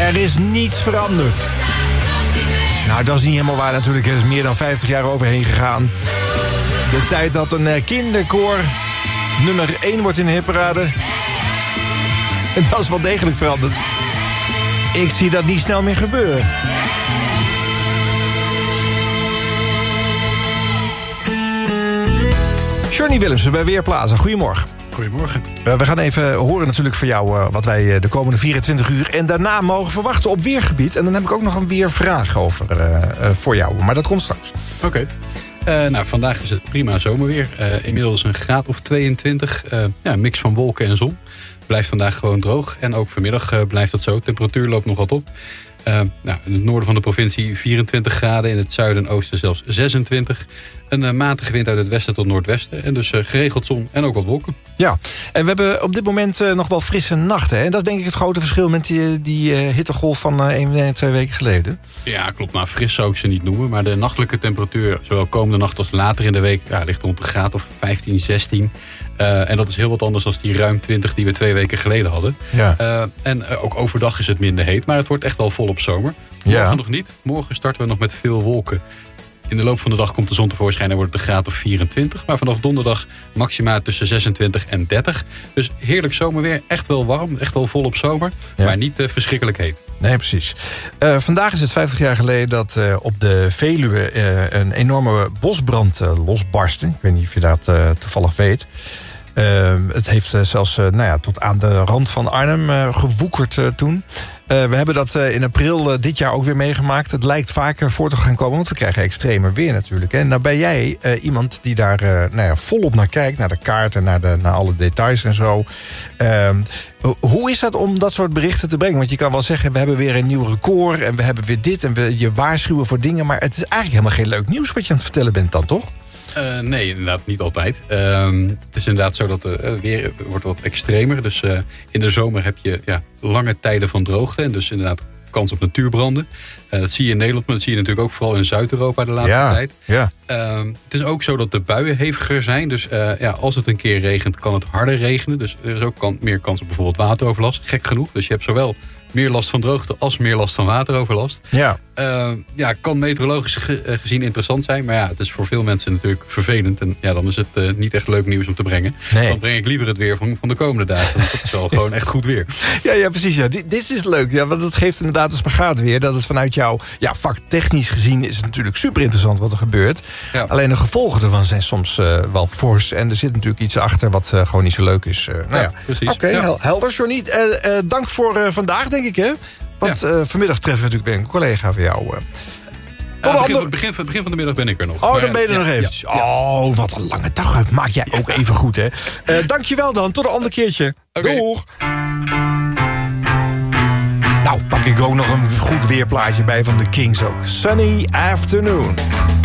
Er is niets veranderd. Nou, dat is niet helemaal waar natuurlijk. Er is meer dan 50 jaar overheen gegaan. De tijd dat een kinderkoor nummer 1 wordt in de hitparade. Dat is wel degelijk veranderd. Ik zie dat niet snel meer gebeuren. Johnny Willemsen bij Weerplaza. Goedemorgen. Goedemorgen. We gaan even horen natuurlijk van jou wat wij de komende 24 uur... en daarna mogen verwachten op weergebied. En dan heb ik ook nog een weervraag over voor jou. Maar dat komt straks. Oké. Vandaag is het prima zomerweer. Inmiddels een graad of 22. Een mix van wolken en zon. Blijft vandaag gewoon droog. En ook vanmiddag blijft dat zo. Temperatuur loopt nog wat op. In het noorden van de provincie 24 graden. In het zuiden en oosten zelfs 26. Een matige wind uit het westen tot noordwesten. En dus geregeld zon en ook wat wolken. Ja, en we hebben op dit moment nog wel frisse nachten. Hè? En dat is denk ik het grote verschil met die hittegolf van 2 weken geleden. Ja, klopt. Nou, fris zou ik ze niet noemen. Maar de nachtelijke temperatuur, zowel komende nacht als later in de week... ligt rond een graad of 15, 16. En dat is heel wat anders dan die ruim 20 die we 2 weken geleden hadden. Ja. Ook overdag is het minder heet. Maar het wordt echt wel volop zomer. Morgen nog niet. Morgen starten we nog met veel wolken. In de loop van de dag komt de zon tevoorschijn en wordt het een graad of 24. Maar vanaf donderdag maxima tussen 26 en 30. Dus heerlijk zomerweer. Echt wel warm. Echt wel volop zomer. Ja. Maar niet verschrikkelijk heet. Nee, precies. Vandaag is het 50 jaar geleden dat op de Veluwe een enorme bosbrand losbarstte. Ik weet niet of je dat toevallig weet. Het heeft zelfs tot aan de rand van Arnhem gewoekerd toen. We hebben dat in april dit jaar ook weer meegemaakt. Het lijkt vaker voor te gaan komen, want we krijgen extremer weer natuurlijk. En nou ben jij iemand die daar volop naar kijkt, naar de kaart en naar alle details en zo. Hoe is dat om dat soort berichten te brengen? Want je kan wel zeggen, we hebben weer een nieuw record en we hebben weer dit en we je waarschuwen voor dingen. Maar het is eigenlijk helemaal geen leuk nieuws wat je aan het vertellen bent dan, toch? Nee, inderdaad niet altijd. Het is inderdaad zo dat het weer wordt wat extremer. Dus in de zomer heb je lange tijden van droogte. En dus inderdaad kans op natuurbranden. Dat zie je in Nederland, maar dat zie je natuurlijk ook vooral in Zuid-Europa de laatste tijd. Ja. Het is ook zo dat de buien heviger zijn. Dus als het een keer regent, kan het harder regenen. Dus er is ook meer kans op bijvoorbeeld wateroverlast. Gek genoeg. Dus je hebt zowel meer last van droogte als meer last van wateroverlast. Ja. Kan meteorologisch gezien interessant zijn. Maar het is voor veel mensen natuurlijk vervelend. En dan is het niet echt leuk nieuws om te brengen. Nee. Dan breng ik liever het weer van de komende dagen. Want dat is wel gewoon echt goed weer. Ja, precies. Ja. Dit is leuk. Ja, want het geeft inderdaad een spagaat weer. Dat het vanuit jou, vak technisch gezien is het natuurlijk super interessant wat er gebeurt. Ja. Alleen de gevolgen ervan zijn soms wel fors. En er zit natuurlijk iets achter wat gewoon niet zo leuk is. Precies. Oké, helder, Johnny. Dank voor vandaag, denk ik, hè? Want vanmiddag treffen we natuurlijk weer een collega van jou. Het begin van de middag ben ik er nog. Oh, dan ben je er nog eventjes. Ja. Oh, wat een lange dag. Maak jij ook even goed, hè? Dankjewel dan. Tot een ander keertje. Okay. Doeg. Nou, pak ik ook nog een goed weerplaatje bij van de Kings ook. Sunny Afternoon.